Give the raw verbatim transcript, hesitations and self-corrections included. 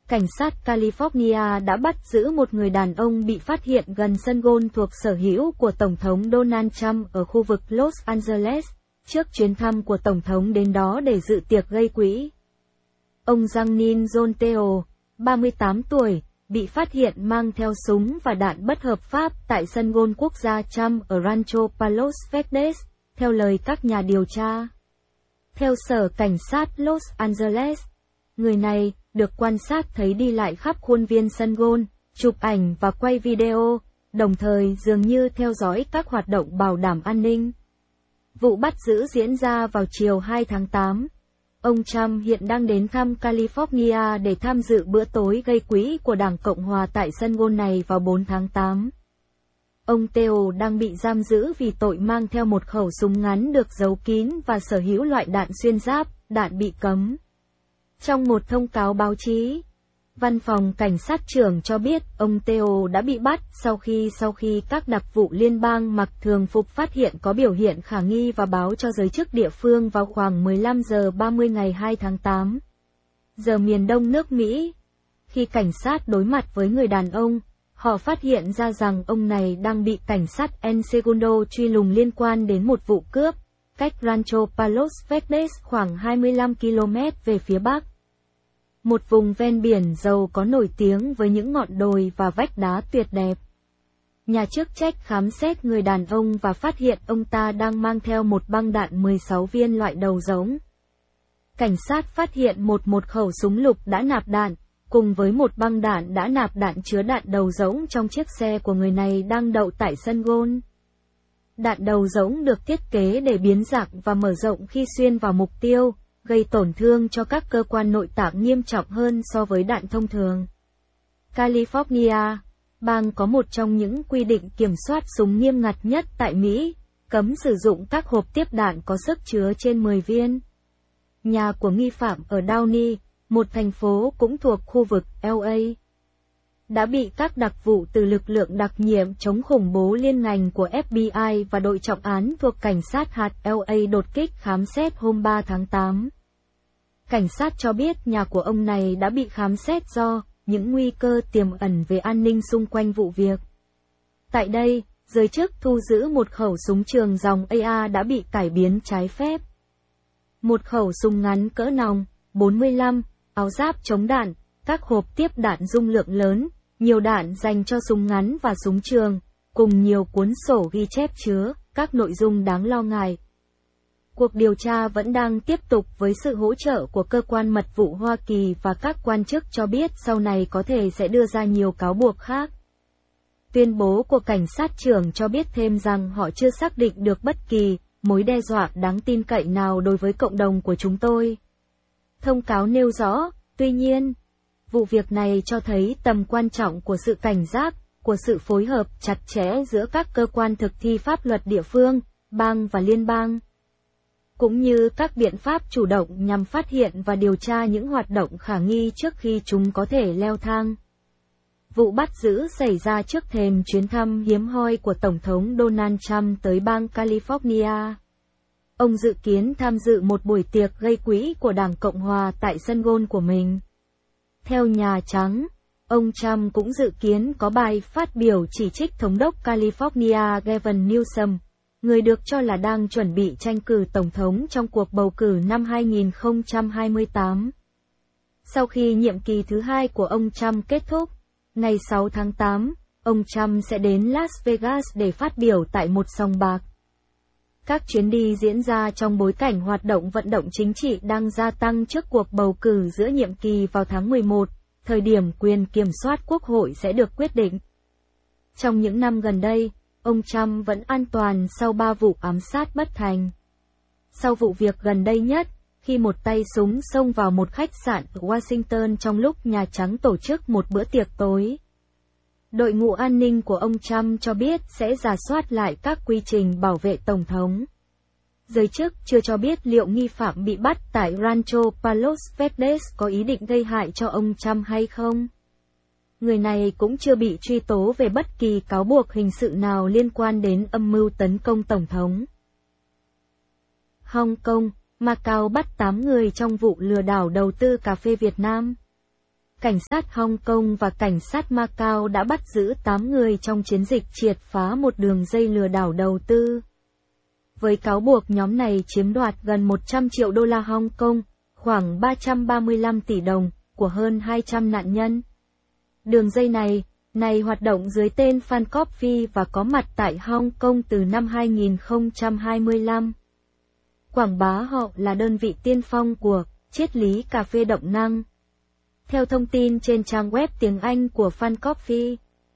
cảnh sát California đã bắt giữ một người đàn ông bị phát hiện gần sân golf thuộc sở hữu của Tổng thống Donald Trump ở khu vực Los Angeles, trước chuyến thăm của Tổng thống đến đó để dự tiệc gây quỹ. Ông Giannin Zonteo, ba mươi tám tuổi, bị phát hiện mang theo súng và đạn bất hợp pháp tại sân golf quốc gia Trump ở Rancho Palos Verdes, theo lời các nhà điều tra. Theo sở cảnh sát Los Angeles, người này được quan sát thấy đi lại khắp khuôn viên sân golf, chụp ảnh và quay video, đồng thời dường như theo dõi các hoạt động bảo đảm an ninh. Vụ bắt giữ diễn ra vào chiều hai tháng tám. Ông Trump hiện đang đến thăm California để tham dự bữa tối gây quỹ của Đảng Cộng Hòa tại sân golf này vào bốn tháng tám. Ông Theo đang bị giam giữ vì tội mang theo một khẩu súng ngắn được giấu kín và sở hữu loại đạn xuyên giáp, đạn bị cấm. Trong một thông cáo báo chí, Văn phòng Cảnh sát trưởng cho biết ông Theo đã bị bắt sau khi sau khi các đặc vụ liên bang mặc thường phục phát hiện có biểu hiện khả nghi và báo cho giới chức địa phương vào khoảng mười lăm giờ ba mươi ngày hai tháng tám. Giờ miền đông nước Mỹ. Khi cảnh sát đối mặt với người đàn ông, họ phát hiện ra rằng ông này đang bị cảnh sát El Segundo truy lùng liên quan đến một vụ cướp, cách Rancho Palos Verdes khoảng hai mươi lăm ki lô mét về phía bắc. Một vùng ven biển giàu có nổi tiếng với những ngọn đồi và vách đá tuyệt đẹp. Nhà chức trách khám xét người đàn ông và phát hiện ông ta đang mang theo một băng đạn mười sáu viên loại đầu rỗng. Cảnh sát phát hiện một một khẩu súng lục đã nạp đạn, cùng với một băng đạn đã nạp đạn chứa đạn đầu rỗng trong chiếc xe của người này đang đậu tại sân golf. Đạn đầu rỗng được thiết kế để biến dạng và mở rộng khi xuyên vào mục tiêu, gây tổn thương cho các cơ quan nội tạng nghiêm trọng hơn so với đạn thông thường. California, bang có một trong những quy định kiểm soát súng nghiêm ngặt nhất tại Mỹ, cấm sử dụng các hộp tiếp đạn có sức chứa trên mười viên. Nhà của nghi phạm ở Downey, một thành phố cũng thuộc khu vực L A, đã bị các đặc vụ từ lực lượng đặc nhiệm chống khủng bố liên ngành của F B I và đội trọng án thuộc cảnh sát hạt L A đột kích khám xét hôm ba tháng tám. Cảnh sát cho biết nhà của ông này đã bị khám xét do những nguy cơ tiềm ẩn về an ninh xung quanh vụ việc. Tại đây, giới chức thu giữ một khẩu súng trường dòng A R đã bị cải biến trái phép. Một khẩu súng ngắn cỡ nòng, bốn mươi lăm, áo giáp chống đạn, các hộp tiếp đạn dung lượng lớn, nhiều đạn dành cho súng ngắn và súng trường, cùng nhiều cuốn sổ ghi chép chứa các nội dung đáng lo ngại. Cuộc điều tra vẫn đang tiếp tục với sự hỗ trợ của cơ quan mật vụ Hoa Kỳ và các quan chức cho biết sau này có thể sẽ đưa ra nhiều cáo buộc khác. Tuyên bố của cảnh sát trưởng cho biết thêm rằng họ chưa xác định được bất kỳ mối đe dọa đáng tin cậy nào đối với cộng đồng của chúng tôi. Thông cáo nêu rõ, tuy nhiên, vụ việc này cho thấy tầm quan trọng của sự cảnh giác, của sự phối hợp chặt chẽ giữa các cơ quan thực thi pháp luật địa phương, bang và liên bang, cũng như các biện pháp chủ động nhằm phát hiện và điều tra những hoạt động khả nghi trước khi chúng có thể leo thang. Vụ bắt giữ xảy ra trước thềm chuyến thăm hiếm hoi của Tổng thống Donald Trump tới bang California. Ông dự kiến tham dự một buổi tiệc gây quỹ của Đảng Cộng Hòa tại sân golf của mình. Theo Nhà Trắng, ông Trump cũng dự kiến có bài phát biểu chỉ trích Thống đốc California Gavin Newsom, người được cho là đang chuẩn bị tranh cử Tổng thống trong cuộc bầu cử năm hai nghìn không trăm hai mươi tám. Sau khi nhiệm kỳ thứ hai của ông Trump kết thúc, ngày sáu tháng tám, ông Trump sẽ đến Las Vegas để phát biểu tại một sòng bạc. Các chuyến đi diễn ra trong bối cảnh hoạt động vận động chính trị đang gia tăng trước cuộc bầu cử giữa nhiệm kỳ vào tháng mười một, thời điểm quyền kiểm soát quốc hội sẽ được quyết định. Trong những năm gần đây, ông Trump vẫn an toàn sau ba vụ ám sát bất thành. Sau vụ việc gần đây nhất, khi một tay súng xông vào một khách sạn ở Washington trong lúc Nhà Trắng tổ chức một bữa tiệc tối, đội ngũ an ninh của ông Trump cho biết sẽ rà soát lại các quy trình bảo vệ Tổng thống. Giới chức chưa cho biết liệu nghi phạm bị bắt tại Rancho Palos Verdes có ý định gây hại cho ông Trump hay không. Người này cũng chưa bị truy tố về bất kỳ cáo buộc hình sự nào liên quan đến âm mưu tấn công Tổng thống. Hong Kong, Macau bắt tám người trong vụ lừa đảo đầu tư cà phê Việt Nam. cảnh sát Hong Kong và cảnh sát Macau đã bắt giữ tám người trong chiến dịch triệt phá một đường dây lừa đảo đầu tư. Với cáo buộc nhóm này chiếm đoạt gần một trăm triệu đô la Hong Kong, khoảng ba trăm ba mươi lăm tỷ đồng, của hơn hai trăm nạn nhân. Đường dây này, này hoạt động dưới tên Fan Coffee và có mặt tại Hong Kong từ năm hai nghìn không trăm hai mươi lăm. Quảng bá họ là đơn vị tiên phong của triết lý cà phê động năng. Theo thông tin trên trang web tiếng Anh của Fan Coffee,